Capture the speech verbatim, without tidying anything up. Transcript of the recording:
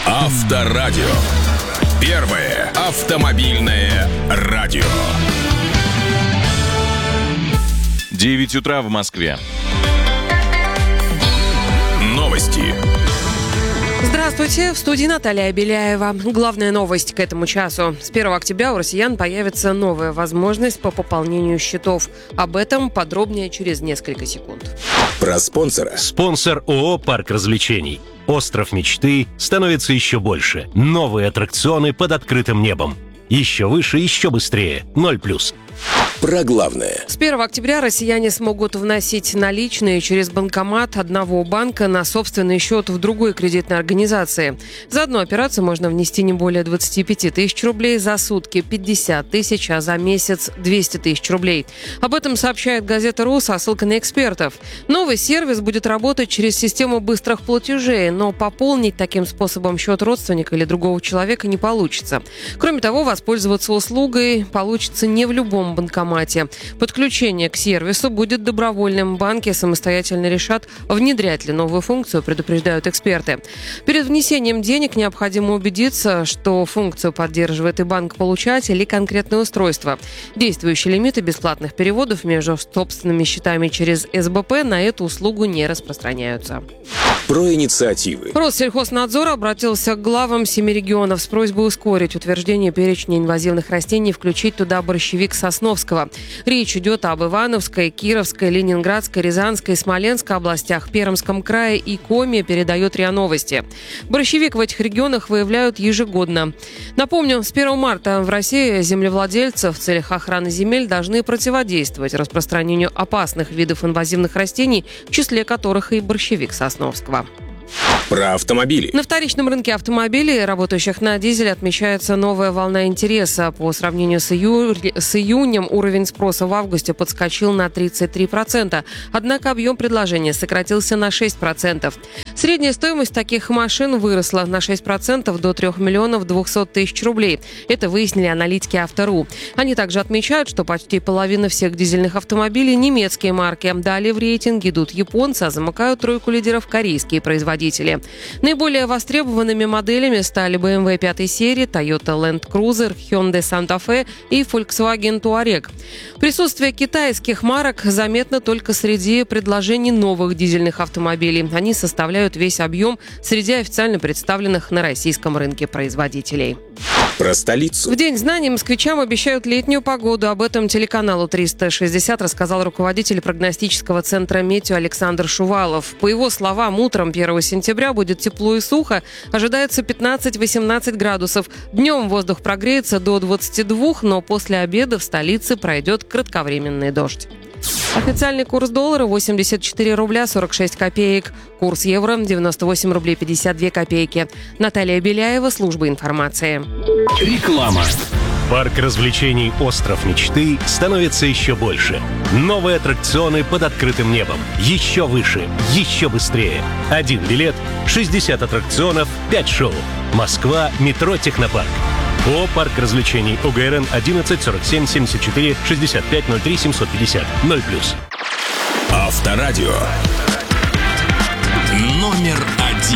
Авторадио. Первое автомобильное радио. девять утра в Москве. Новости. Здравствуйте, в студии Наталья Беляева. Главная новость к этому часу. С первого октября у россиян появится новая возможность по пополнению счетов. Об этом подробнее через несколько секунд. Про спонсора. Спонсор ООО «Парк развлечений». Остров мечты становится еще больше. Новые аттракционы под открытым небом. Еще выше, еще быстрее. Ноль плюс. Про главное. С первого октября россияне смогут вносить наличные через банкомат одного банка на собственный счет в другой кредитной организации. За одну операцию можно внести не более двадцать пять тысяч рублей, за сутки пятьдесят тысяч, а за месяц двести тысяч рублей. Об этом сообщает газета РУ со ссылкой на экспертов. Новый сервис будет работать через систему быстрых платежей, но пополнить таким способом счет родственника или другого человека не получится. Кроме того, воспользоваться услугой получится не в любом банкомате. Подключение к сервису будет добровольным. Банки самостоятельно решат, внедрять ли новую функцию, предупреждают эксперты. Перед внесением денег необходимо убедиться, что функцию поддерживает и банк-получатель, и конкретное устройство. Действующие лимиты бесплатных переводов между собственными счетами через эс бэ пэ на эту услугу не распространяются. Про инициативы. Россельхознадзор обратился к главам семи регионов с просьбой ускорить утверждение перечня инвазивных растений и включить туда борщевик Сосновского. Речь идет об Ивановской, Кировской, Ленинградской, Рязанской, Смоленской областях, Пермском крае и Коми, передает РИА Новости. Борщевик в этих регионах выявляют ежегодно. Напомню, с первого марта в России землевладельцы в целях охраны земель должны противодействовать распространению опасных видов инвазивных растений, в числе которых и борщевик Сосновского. Про автомобили. На вторичном рынке автомобилей, работающих на дизеле, отмечается новая волна интереса. По сравнению с, ию... с июнем уровень спроса в августе подскочил на тридцать три процента. Однако объем предложения сократился на шесть процентов. Средняя стоимость таких машин выросла на шесть процентов до трех миллионов двухсот тысяч рублей. Это выяснили аналитики Авто.ру. Они также отмечают, что почти половина всех дизельных автомобилей немецкие марки. Далее в рейтинге идут японцы, а замыкают тройку лидеров корейские производители. Наиболее востребованными моделями стали бэ эм вэ пятой серии, Toyota Land Cruiser, Hyundai Santa Fe и Volkswagen Touareg. Присутствие китайских марок заметно только среди предложений новых дизельных автомобилей. Они составляют весь объем среди официально представленных на российском рынке производителей. Про столицу. В День знаний москвичам обещают летнюю погоду. Об этом телеканалу триста шестьдесят рассказал руководитель прогностического центра «Метео» Александр Шувалов. По его словам, утром первого сентября будет тепло и сухо. Ожидается пятнадцать-восемнадцать градусов. Днем воздух прогреется до двадцати двух, но после обеда в столице пройдет кратковременный дождь. Официальный курс доллара восемьдесят четыре рубля сорок шесть копеек. Курс евро девяносто восемь рублей пятьдесят две копейки. Наталья Беляева, служба информации. Реклама. Парк развлечений «Остров мечты» становится еще больше. Новые аттракционы под открытым небом. Еще выше, еще быстрее. Один билет, шестьдесят аттракционов, пять шоу. Москва, метро «Технопарк». ООО «Парк развлечений», о гэ эр эн одиннадцать сорок семь семьдесят четыре шестьдесят пять ноль три семьсот пятьдесят. Ноль плюс. Авторадио. Номер